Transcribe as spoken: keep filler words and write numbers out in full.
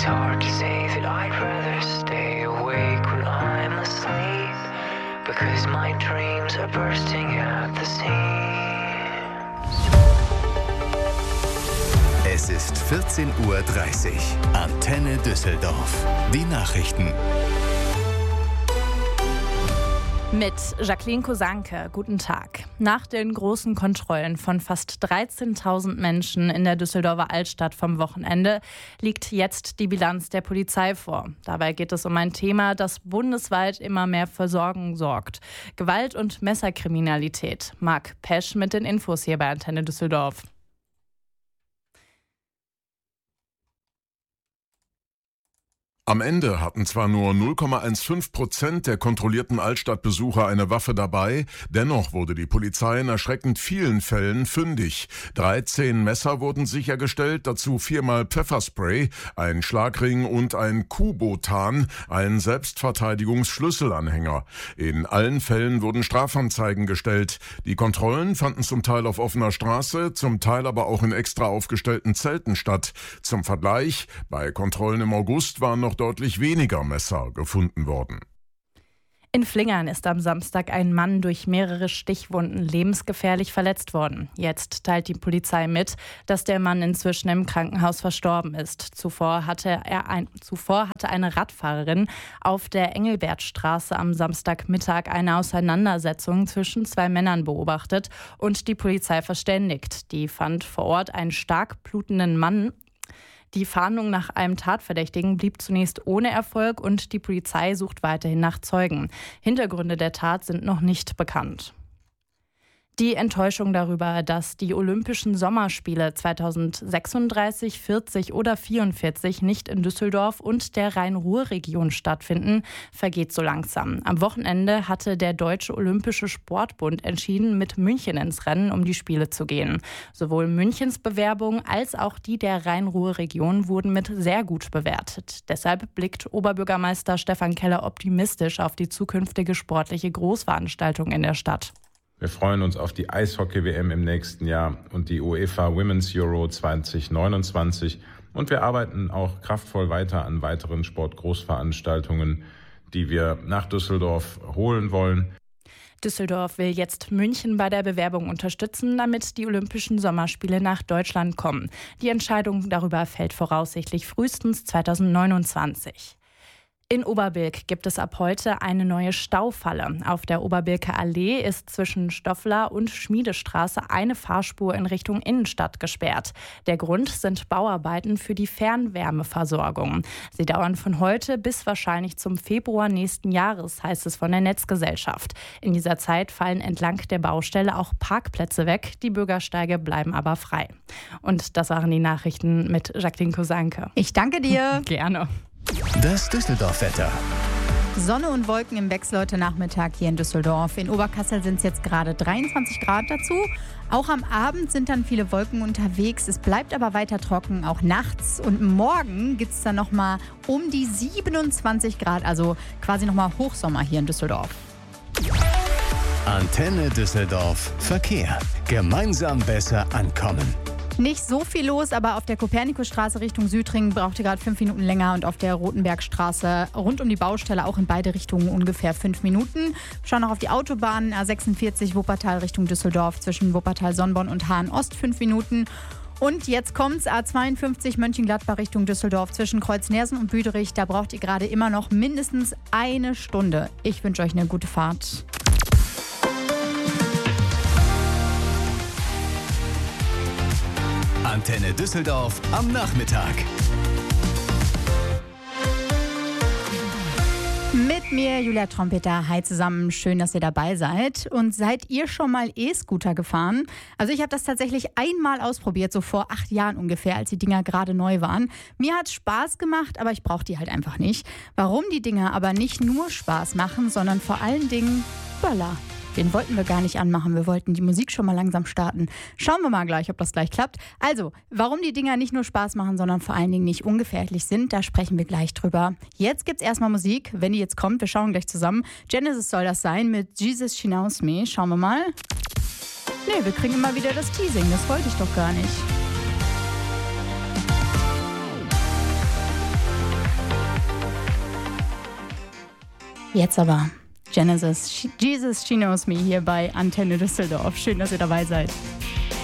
It's hard to say that I'd rather stay awake when I'm asleep, because my dreams are bursting at the seams. Es ist vierzehn Uhr dreißig. Antenne Düsseldorf. Die Nachrichten. Mit Jacqueline Kosanke, guten Tag. Nach den großen Kontrollen von fast dreizehntausend Menschen in der Düsseldorfer Altstadt vom Wochenende liegt jetzt die Bilanz der Polizei vor. Dabei geht es um ein Thema, das bundesweit immer mehr für Sorgen sorgt. Gewalt- und Messerkriminalität. Marc Pesch mit den Infos hier bei Antenne Düsseldorf. Am Ende hatten zwar nur null Komma fünfzehn Prozent der kontrollierten Altstadtbesucher eine Waffe dabei, dennoch wurde die Polizei in erschreckend vielen Fällen fündig. dreizehn Messer wurden sichergestellt, dazu viermal Pfefferspray, ein Schlagring und ein Kubotan, ein Selbstverteidigungsschlüsselanhänger. In allen Fällen wurden Strafanzeigen gestellt. Die Kontrollen fanden zum Teil auf offener Straße, zum Teil aber auch in extra aufgestellten Zelten statt. Zum Vergleich, bei Kontrollen im August waren noch deutlich weniger Messer gefunden worden. In Flingern ist am Samstag ein Mann durch mehrere Stichwunden lebensgefährlich verletzt worden. Jetzt teilt die Polizei mit, dass der Mann inzwischen im Krankenhaus verstorben ist. Zuvor hatte, er ein, zuvor hatte eine Radfahrerin auf der Engelbertstraße am Samstagmittag eine Auseinandersetzung zwischen zwei Männern beobachtet und die Polizei verständigt. Die fand vor Ort einen stark blutenden Mann. Die Fahndung nach einem Tatverdächtigen blieb zunächst ohne Erfolg und die Polizei sucht weiterhin nach Zeugen. Hintergründe der Tat sind noch nicht bekannt. Die Enttäuschung darüber, dass die Olympischen Sommerspiele zweitausendsechsunddreißig, vierzig oder vierundvierzig nicht in Düsseldorf und der Rhein-Ruhr-Region stattfinden, vergeht so langsam. Am Wochenende hatte der Deutsche Olympische Sportbund entschieden, mit München ins Rennen um die Spiele zu gehen. Sowohl Münchens Bewerbung als auch die der Rhein-Ruhr-Region wurden mit sehr gut bewertet. Deshalb blickt Oberbürgermeister Stefan Keller optimistisch auf die zukünftige sportliche Großveranstaltung in der Stadt. Wir freuen uns auf die Eishockey-W M im nächsten Jahr und die UEFA Women's Euro zwanzig neunundzwanzig. Und wir arbeiten auch kraftvoll weiter an weiteren Sportgroßveranstaltungen, die wir nach Düsseldorf holen wollen. Düsseldorf will jetzt München bei der Bewerbung unterstützen, damit die Olympischen Sommerspiele nach Deutschland kommen. Die Entscheidung darüber fällt voraussichtlich frühestens zweitausendneunundzwanzig. In Oberbilk gibt es ab heute eine neue Staufalle. Auf der Oberbilker Allee ist zwischen Stoffler und Schmiedestraße eine Fahrspur in Richtung Innenstadt gesperrt. Der Grund sind Bauarbeiten für die Fernwärmeversorgung. Sie dauern von heute bis wahrscheinlich zum Februar nächsten Jahres, heißt es von der Netzgesellschaft. In dieser Zeit fallen entlang der Baustelle auch Parkplätze weg. Die Bürgersteige bleiben aber frei. Und das waren die Nachrichten mit Jacqueline Kosanke. Ich danke dir. Gerne. Das Düsseldorf-Wetter. Sonne und Wolken im Wechsel heute Nachmittag hier in Düsseldorf. In Oberkassel sind es jetzt gerade dreiundzwanzig Grad dazu. Auch am Abend sind dann viele Wolken unterwegs. Es bleibt aber weiter trocken, auch nachts. Und morgen gibt es dann nochmal um die siebenundzwanzig Grad, also quasi nochmal Hochsommer hier in Düsseldorf. Antenne Düsseldorf. Verkehr. Gemeinsam besser ankommen. Nicht so viel los, aber auf der Kopernikusstraße Richtung Südring braucht ihr gerade fünf Minuten länger und auf der Rotenbergstraße rund um die Baustelle auch in beide Richtungen ungefähr fünf Minuten. Schauen noch auf die Autobahn A sechsundvierzig Wuppertal Richtung Düsseldorf zwischen Wuppertal-Sonnborn und Hahn-Ost fünf Minuten. Und jetzt kommt's, A zweiundfünfzig Mönchengladbach Richtung Düsseldorf zwischen Kreuznersen und Büderich. Da braucht ihr gerade immer noch mindestens eine Stunde. Ich wünsche euch eine gute Fahrt. Antenne Düsseldorf am Nachmittag. Mit mir, Julia Trompeter. Hi zusammen, schön, dass ihr dabei seid. Und seid ihr schon mal E-Scooter gefahren? Also ich habe das tatsächlich einmal ausprobiert, so vor acht Jahren ungefähr, als die Dinger gerade neu waren. Mir hat es Spaß gemacht, aber ich brauche die halt einfach nicht. Warum die Dinger aber nicht nur Spaß machen, sondern vor allen Dingen Böller. Den wollten wir gar nicht anmachen. Wir wollten die Musik schon mal langsam starten. Schauen wir mal gleich, ob das gleich klappt. Also, warum die Dinger nicht nur Spaß machen, sondern vor allen Dingen nicht ungefährlich sind, da sprechen wir gleich drüber. Jetzt gibt's erstmal Musik, wenn die jetzt kommt. Wir schauen gleich zusammen. Genesis soll das sein mit Jesus She Knows Me. Schauen wir mal. Nee, wir kriegen immer wieder das Teasing. Das wollte ich doch gar nicht. Jetzt aber Genesis, Jesus, She Knows Me hier bei Antenne Düsseldorf. Schön, dass ihr dabei seid.